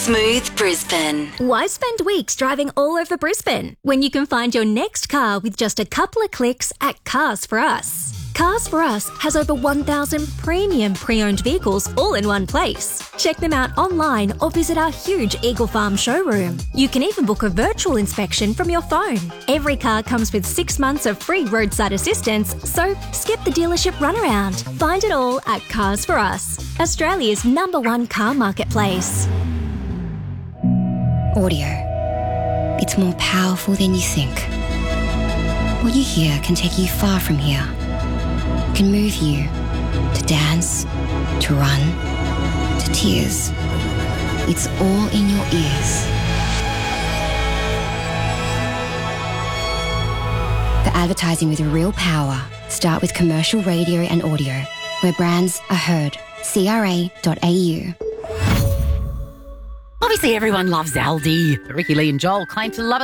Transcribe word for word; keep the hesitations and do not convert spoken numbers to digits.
Smooth Brisbane. Why spend weeks driving all over Brisbane when you can find your next car with just a couple of clicks at Cars for Us? Cars for Us has over one thousand premium pre-owned vehicles all in one place. Check them out online or visit our huge Eagle Farm showroom. You can even book a virtual inspection from your phone. Every car comes with six months of free roadside assistance, so skip the dealership runaround. Find it all at Cars for Us, Australia's number one car marketplace. Audio. It's more powerful than you think. What you hear can take you far from here. Can move you to dance, to run, to tears. It's all in your ears. For advertising with real power, start with commercial radio and audio, where brands are heard. C R A dot A U. Obviously, everyone loves Aldi. Ricky Lee and Joel claim to love it.